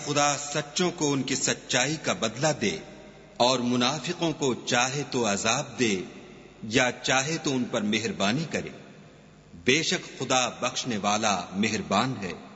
खुदा सच्चों को उनकी सच्चाई का बदला दे और मुनाफिकों को चाहे तो अजाब दे या चाहे तो उन पर मेहरबानी करे। बेशक खुदा बख्शने वाला मेहरबान है।